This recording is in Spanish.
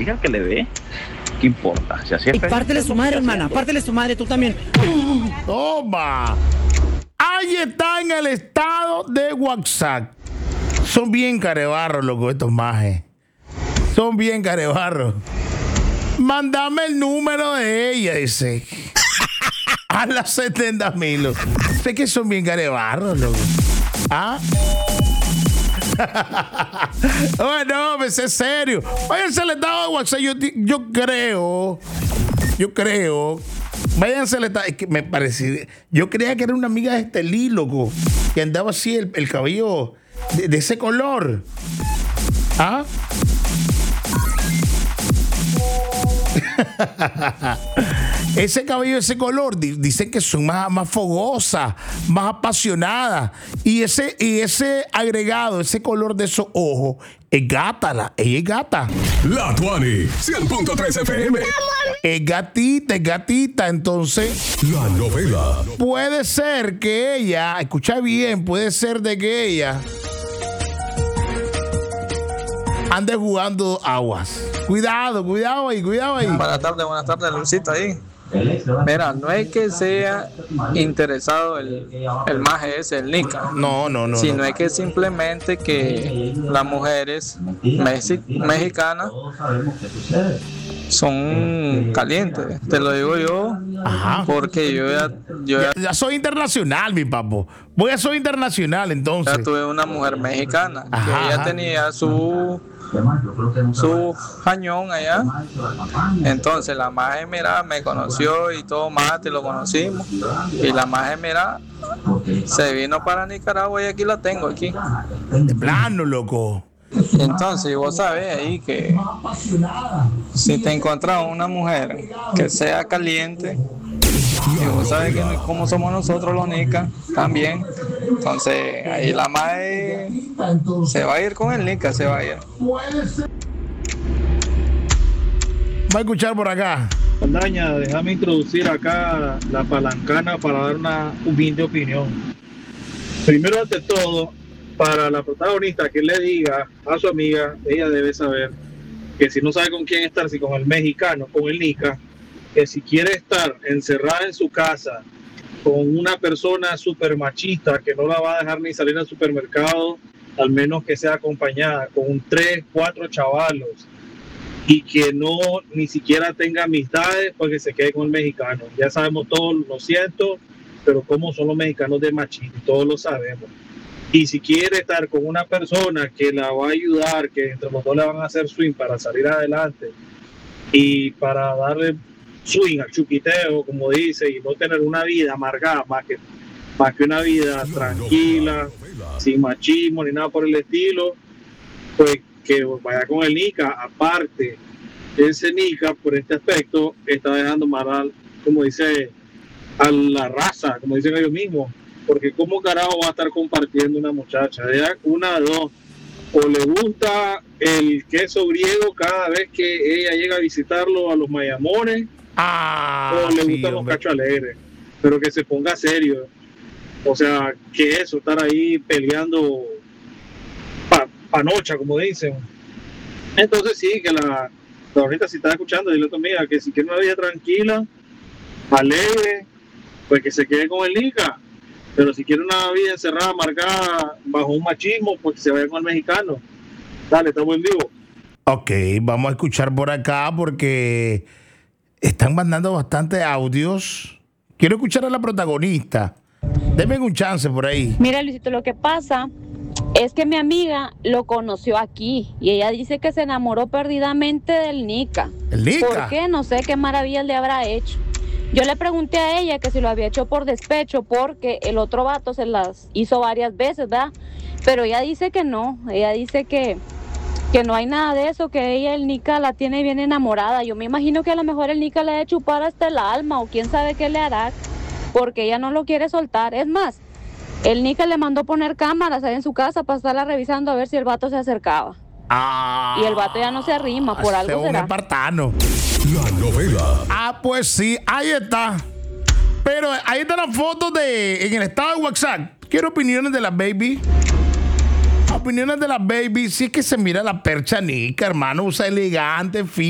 amiga que le dé. ¿Qué importa? Si así es. Y pártele su madre, hermana. Pártele su madre, tú también. Toma. Ahí está en el estado de WhatsApp. Son bien carebarros, loco, estos majes. Son bien carebarros. Mándame el número de ella, dice. A las 70,000. Sé que son bien carebarros, loco. ¿Ah? Bueno, pues es serio. Váyanse al estado de WhatsApp. Yo creo. Váyanse al estado. Es que me parecía. Yo creía que era una amiga de Estelí, loco. Que andaba así el cabello de ese color. ¿Ah? Ese cabello, ese color, dicen que son más fogosas, más apasionadas. Y ese agregado, ese color de esos ojos, ella es gata. La Tuani, 100.3 FM. Es gatita. Entonces, La Novela. puede ser que ella, escucha bien, puede ser de que ella ande jugando aguas. Cuidado ahí. Buenas tardes, Luisito ahí. Mira, no es que sea interesado el maje ese, el Nica. No. Sino es que simplemente que las mujeres mexicanas son calientes. Te lo digo yo. Ajá. Porque yo Ya soy internacional, mi papo. Voy a soy internacional, entonces. ya tuve una mujer mexicana. Ajá, que ella ajá. tenía su jañón allá. Entonces la maje mira me conoció y todo más, te lo conocimos. Y la maje mira se vino para Nicaragua y aquí la tengo aquí. De plano, loco. Entonces vos sabés ahí que si te encontrás una mujer que sea caliente, y vos sabés que como somos nosotros los nicas también, entonces ahí la maje se va a ir con el nica, se va a ir. Va a escuchar por acá. Daña, déjame introducir acá la palancana para dar una humilde opinión. Primero ante todo, para la protagonista, que le diga a su amiga, ella debe saber que si no sabe con quién estar, si con el mexicano, con el Nica, que si quiere estar encerrada en su casa con una persona súper machista que no la va a dejar ni salir al supermercado, al menos que sea acompañada con 3, 4 chavalos y que no ni siquiera tenga amistades, pues que se quede con el mexicano. Ya sabemos todos, lo siento, pero cómo son los mexicanos de machismo, todos lo sabemos. Y si quiere estar con una persona que la va a ayudar, que entre los dos le van a hacer swing para salir adelante y para darle swing al chuquiteo, como dice, y no tener una vida amargada, más que una vida tranquila, sin machismo ni nada por el estilo, pues que vaya con el Nica. Aparte, ese Nica, por este aspecto, está dejando mal, como dice, a la raza, como dicen ellos mismos, porque cómo carajo va a estar compartiendo una muchacha, una de dos, o le gusta el queso griego cada vez que ella llega a visitarlo a los Mayamones, o le gustan los cachos alegres, pero que se ponga serio. O sea, que eso, estar ahí peleando panocha, como dicen. Entonces sí, que la ahorita si está escuchando, dile a tu amiga que si quiere una vida tranquila, alegre, pues que se quede con el Nica. Pero si quiere una vida encerrada, marcada bajo un machismo, pues que se vaya con el mexicano. Dale, estamos en vivo. Ok, vamos a escuchar por acá porque están mandando bastantes audios. Quiero escuchar a la protagonista. Denme un chance por ahí. Mira, Luisito, lo que pasa es que mi amiga lo conoció aquí y ella dice que se enamoró perdidamente del Nica. ¿El Nica? ¿Por qué? No sé qué maravilla le habrá hecho. Yo le pregunté a ella que si lo había hecho por despecho porque el otro vato se las hizo varias veces, ¿verdad? Pero ella dice que no, ella dice que no hay nada de eso, que ella, el Nica, la tiene bien enamorada. Yo me imagino que a lo mejor el Nica le ha de chupar hasta el alma o quién sabe qué le hará, porque ella no lo quiere soltar. Es más, el Nica le mandó poner cámaras ahí en su casa para estarla revisando a ver si el vato se acercaba. Y el vato ya no se arrima, por algo será. Un espartano. La Novela. Pues sí, ahí está. Pero ahí está la foto en el estado de WhatsApp. Quiero opiniones de la baby. Opiniones de la baby. Sí es que se mira la percha Nica, hermano. Usa elegante,